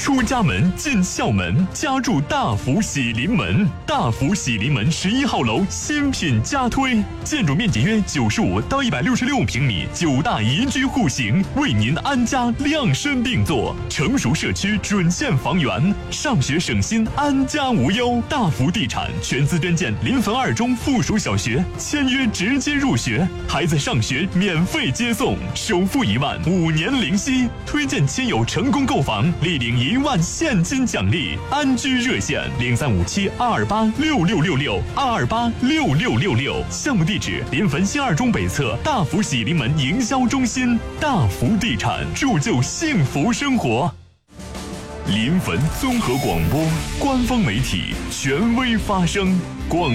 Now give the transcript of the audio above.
出家门进校门，家住大福喜临门。大福喜临门11号楼新品加推，建筑面积约95到166平米，9大宜居户型，为您安家量身定做。成熟社区准线房源，上学省心，安家无忧。大福地产全资捐建临汾2中附属小学，签约直接入学，孩子上学免费接送，首付1万，5年零息。推荐亲友成功购房，立领1万现金奖励。安居热线0357-228-6666，228-6666。项目地址：临汾新2中北侧大福喜临门营销中心。大福地产，铸就幸福生活。临汾综合广播官方媒体，权威发声。广